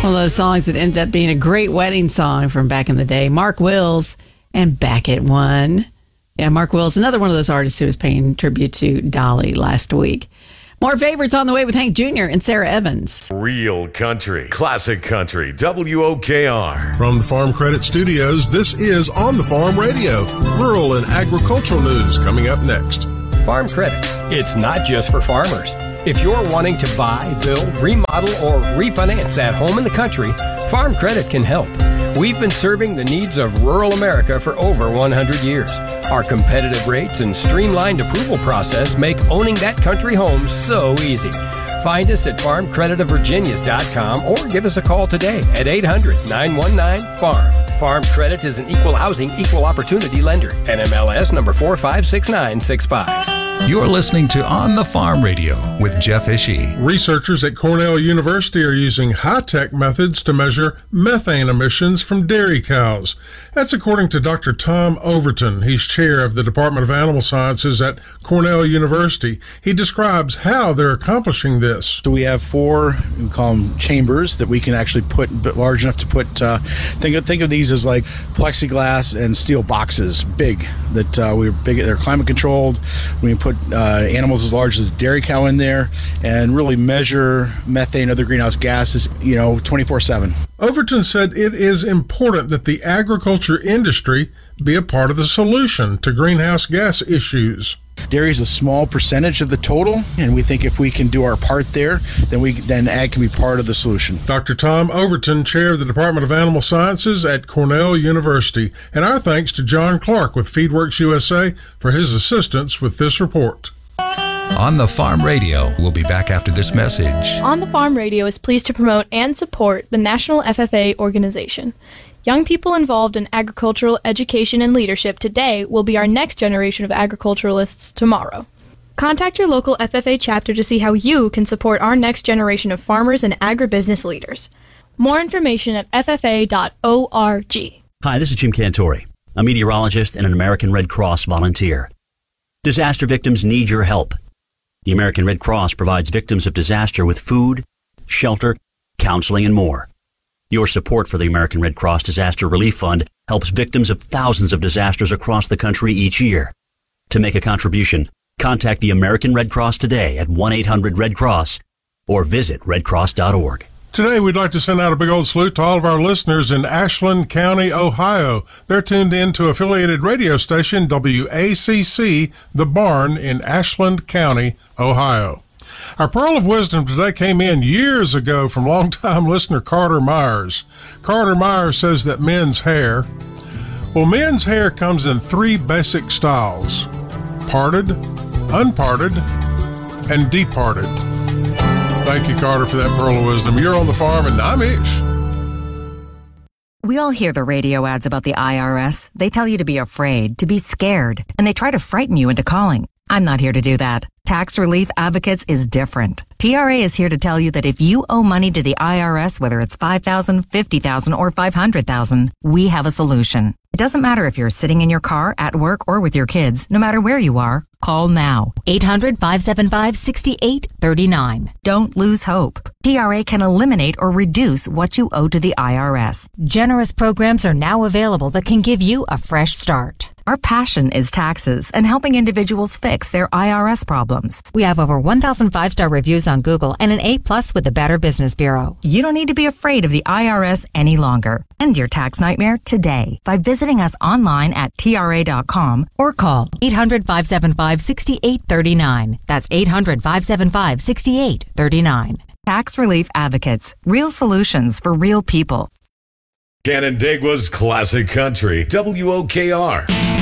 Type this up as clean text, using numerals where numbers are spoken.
One of those songs that ended up being a great wedding song from back in the day. Mark Wills and Back at One. Yeah, Mark Wills, another one of those artists who was paying tribute to Dolly last week. More favorites on the way with Hank Jr. and Sarah Evans. Real country, classic country, WOKR. From the Farm Credit Studios, this is On the Farm Radio. Rural and agricultural news coming up next. Farm Credit. It's not just for farmers. If you're wanting to buy, build, remodel, or refinance that home in the country, Farm Credit can help. We've been serving the needs of rural America for over 100 years. Our competitive rates and streamlined approval process make owning that country home so easy. Find us at farmcreditofvirginias.com or give us a call today at 800-919-FARM. Farm Credit is an equal housing, equal opportunity lender. NMLS number 456965. You're listening to On the Farm Radio with Jeff Ishii. Researchers at Cornell University are using high-tech methods to measure methane emissions from dairy cows. That's according to Dr. Tom Overton. He's chair of the Department of Animal Sciences at Cornell University. He describes how they're accomplishing this. So we have 4, we call them chambers, that we can actually put large enough to put, think of these as like plexiglass and steel boxes, big, that we're big, they're climate controlled. We can put animals as large as a dairy cow in there and really measure methane and other greenhouse gases, 24/7. Overton said it is important that the agriculture industry be a part of the solution to greenhouse gas issues. Dairy is a small percentage of the total, and we think if we can do our part there, then ag can be part of the solution. Dr. Tom Overton, chair of the Department of Animal Sciences at Cornell University. And our thanks to John Clark with FeedWorks USA for his assistance with this report. On the Farm Radio, we'll be back after this message. On the Farm Radio is pleased to promote and support the National FFA organization. Young people involved in agricultural education and leadership today will be our next generation of agriculturalists tomorrow. Contact your local FFA chapter to see how you can support our next generation of farmers and agribusiness leaders. More information at ffa.org. Hi, this is Jim Cantori, a meteorologist and an American Red Cross volunteer. Disaster victims need your help. The American Red Cross provides victims of disaster with food, shelter, counseling, and more. Your support for the American Red Cross Disaster Relief Fund helps victims of thousands of disasters across the country each year. To make a contribution, contact the American Red Cross today at 1-800-RED-CROSS or visit redcross.org. Today, we'd like to send out a big old salute to all of our listeners in Ashland County, Ohio. They're tuned in to affiliated radio station WACC, The Barn in Ashland County, Ohio. Our Pearl of Wisdom today came in years ago from longtime listener Carter Myers. Carter Myers says that men's hair comes in 3 basic styles: parted, unparted, and departed. Thank you, Carter, for that Pearl of Wisdom. You're on the farm, and I'm Ish. We all hear the radio ads about the IRS. They tell you to be afraid, to be scared, and they try to frighten you into calling. I'm not here to do that. Tax Relief Advocates is different. TRA is here to tell you that if you owe money to the IRS, whether it's $5,000, $50,000, or $500,000, we have a solution. It doesn't matter if you're sitting in your car, at work, or with your kids. No matter where you are, call now. 800-575-6839. Don't lose hope. TRA can eliminate or reduce what you owe to the IRS. Generous programs are now available that can give you a fresh start. Our passion is taxes and helping individuals fix their IRS problems. We have over 1,000 5-star reviews on Google and an A+ with the Better Business Bureau. You don't need to be afraid of the IRS any longer. End your tax nightmare today by visiting us online at TRA.com or call 800-575-6839. That's 800-575-6839. Tax Relief Advocates. Real solutions for real people. Canandaigua's classic country, WOKR.